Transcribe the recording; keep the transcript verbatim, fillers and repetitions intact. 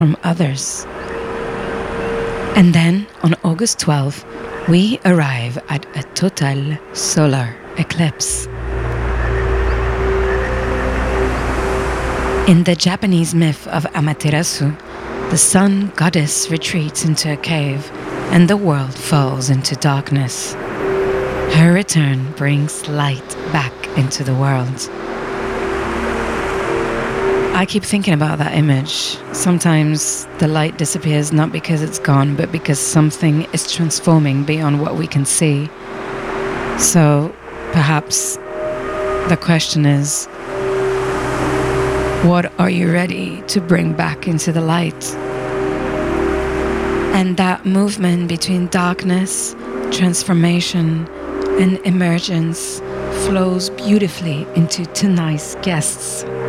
from others. And then, on August twelfth, we arrive at a total solar eclipse. In the Japanese myth of Amaterasu, the sun goddess retreats into a cave and the world falls into darkness. Her return brings light back into the world. I keep thinking about that image. Sometimes the light disappears not because it's gone, but because something is transforming beyond what we can see. So perhaps the question is, what are you ready to bring back into the light? And that movement between darkness, transformation, and emergence flows beautifully into tonight's guests.